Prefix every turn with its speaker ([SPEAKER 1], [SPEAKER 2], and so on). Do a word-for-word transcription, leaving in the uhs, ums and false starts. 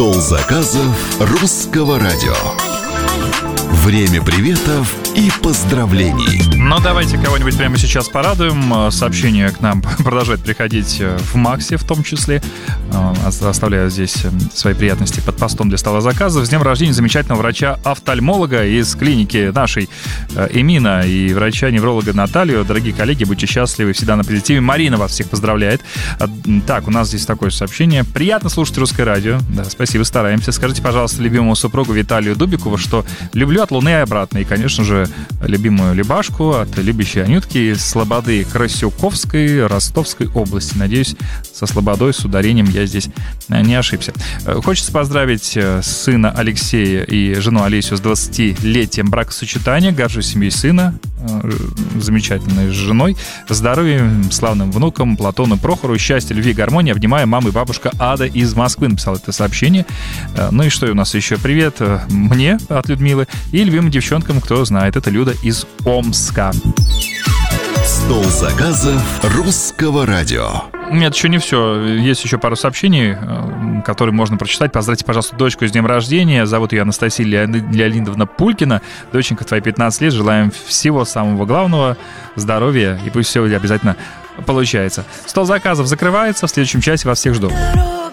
[SPEAKER 1] Стол заказов русского радио. Время приветов и поздравлений.
[SPEAKER 2] Ну, давайте кого-нибудь прямо сейчас порадуем. Сообщение к нам продолжает приходить в Максе, в том числе. Оставляю здесь свои приятности под постом для стола заказов. С днем рождения замечательного врача-офтальмолога из клиники нашей Эмина и врача-невролога Наталью. Дорогие коллеги, будьте счастливы, всегда на позитиве. Марина вас всех поздравляет. Так, у нас здесь такое сообщение. Приятно слушать русское радио. Да, спасибо, стараемся. Скажите, пожалуйста, любимому супругу Виталию Дубикову, что люблю от Луны и обратно. И, конечно же, любимую Любашку от любящей Анютки из Слободы Красюковской Ростовской области. Надеюсь, со Слободой, с ударением я здесь не ошибся. Хочется поздравить сына Алексея и жену Олесю с двадцатилетием бракосочетания. Горжусь семьей сына, замечательной женой, здоровьем, славным внуком Платону Прохору, счастья, любви, гармонии. Обнимаю, мама и бабушка Ада из Москвы написала это сообщение. Ну и что у нас еще? Привет мне от Людмилы и любимым девчонкам, кто знает, это Люда из Омска.
[SPEAKER 1] Стол заказов русского радио.
[SPEAKER 2] Нет, еще не все. Есть еще пару сообщений, которые можно прочитать. Поздравьте, пожалуйста, дочку с днем рождения. Зовут ее Анастасия Леонидовна Пулькина. Доченька, твои пятнадцать лет. Желаем всего самого главного, здоровья, и пусть все обязательно получается. Стол заказов закрывается. В следующем часе вас всех жду.